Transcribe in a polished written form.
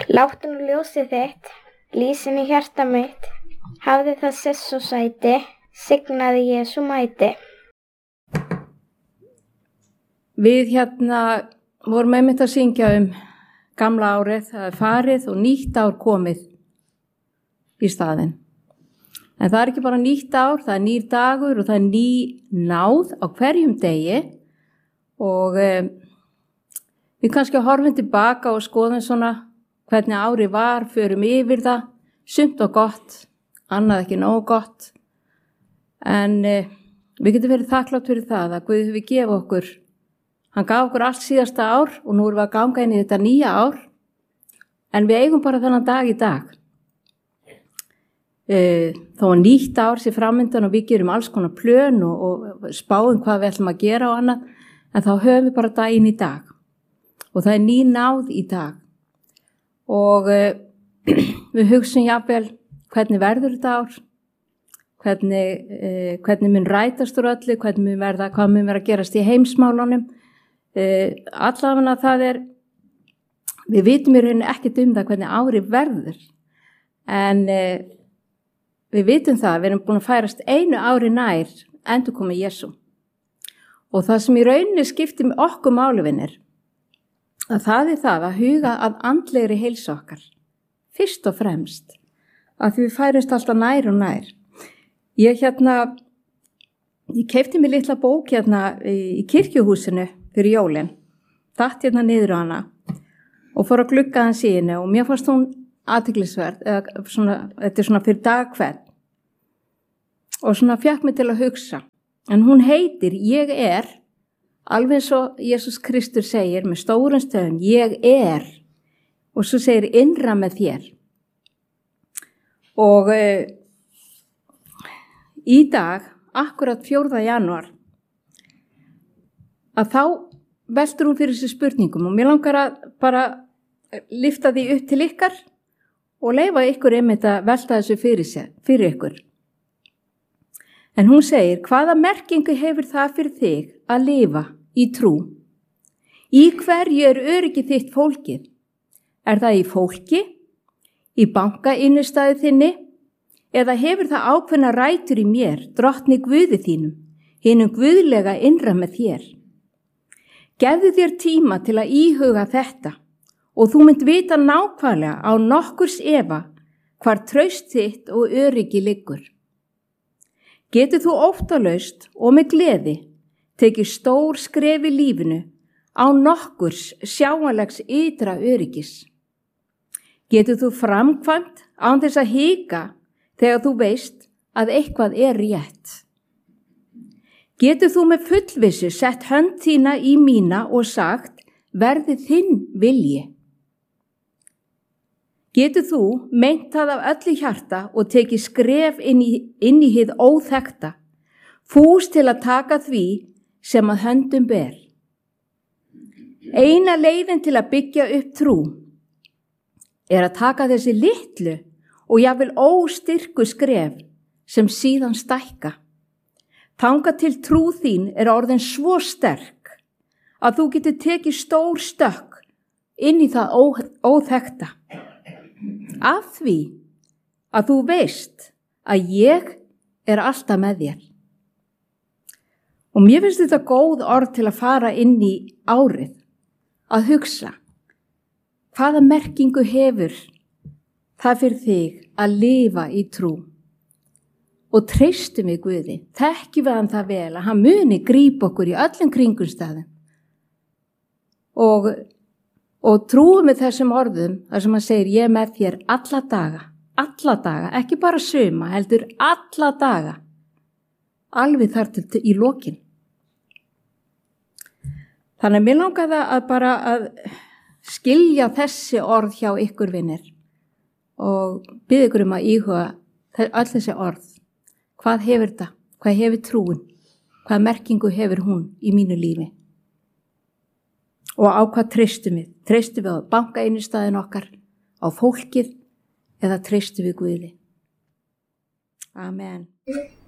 Láttu nú ljósið þitt, lýsin í hjarta mitt, hafði það sess og sæti, signaði Jesú mæti. Við vorum einmitt að syngja gamla árið, það farið og nýtt ár komið í staðinn. En það ekki bara nýtt ár, það nýr dagur og það ný náð á hverjum degi og við kannski horfum tilbaka og skoðum svona hvernig árið var, förum yfir það, sumt og gott, annað ekki nógu gott. En við getum verið þakklátt fyrir það að Guð hefur gefið okkur. Hann gaf okkur allt síðasta ár og nú erum við að ganga inn í þetta nýja ár. En við eigum bara þennan dag í dag. Þó að nýtt ár sé framundan og við gerum alls konar plön og spáum hvað við ætlum að gera og annað. En þá höfum við bara daginn í dag. Og það ný náð í dag. Og við hugsum jafnvel hvernig verður þetta ár, hvernig mun rætast úr öllu, hvað mun vera að gerast í heimsmálunum. Allavega það við vitum í rauninni ekkert það hvernig árið verður, en við vitum það, við erum búin að færast einu ári nær endurkomu Jesú. Og það sem í rauninni skiptir með okkur máluvinir, að það að huga að andlegri heilsu okkar, fyrst og fremst, að við færumst alltaf nær og nær. Ég keypti mér litla bók í kirkjuhúsinu fyrir jólin, datt niður á hana og fór að glugga hans í henni og mér fannst hún athyglisverð, þetta svona fyrir dagkveld og svona fékk mig til að hugsa. En hún heitir Ég er, alveg svo Jesús Kristur segir með stórum stöfum, ég er, og svo segir innra með þér. Og í dag, akkurat 4. janúar, að þá veltur hún fyrir þessu spurningum og mér langar að bara lyfta því upp til ykkar og leyfa ykkur einmitt að velta þessu fyrir ykkur. En hún segir, hvaða merkingu hefur það fyrir þig að lifa í trú? Í hverju öryggi þitt fólkið? Er það í fólki, í bankainnistæðu þinni, eða hefur það ákveðna rætur í mér, drottni Guði þínum, hinum guðlega innra með þér? Gefðu þér tíma til að íhuga þetta og þú mynd vita nákvæmlega á nokkurs efa hvar traust þitt og öryggi liggur. Getur þú óttalaust og með gleði tekið stór skref í lífinu á nokkurs sjáanlegs ytra öryggis? Getur þú framkvæmt án þess að hika þegar þú veist að eitthvað er rétt? Getur þú með fullvissu sett hönd þína í mína og sagt, verði þinn vilji? Getur þú meint það af öllu hjarta og tekið skref inn í hið óþekkta, fús til að taka því sem að höndum ber? Eina leiðin til að byggja upp trú er að taka þessi litlu og jafnvel óstyrku skref sem síðan stækka. Þangað til trú þín er orðin svo sterk að þú getur tekið stór stökk inn í það óþekkta. Af því að þú veist að ég er alltaf með þér. Og mér finnst þetta góð orð til að fara inn í árið, að hugsa, hvaða merkingu hefur það fyrir þig að lifa í trú? Og treystum við Guði, þekkjum við hann það vel að hann muni grípa okkur í öllum kringumstæðum. Og trúum við þessum orðum, þar sem hann segir, ég er með þér alla daga, ekki bara suma, heldur alla daga, alveg þar til í lokin. Þannig að mér langaði að bara að skilja þessi orð hjá ykkur vinir og biðja ykkur að íhuga öll þessi orð. Hvað hefur þetta? Hvað hefur trúin? Hvað merkingu hefur hún í mínu lífi? Og á hvað treystum við? Treystum við á bankainnistæðin okkar, á fólkið eða treystum við Guði? Amen.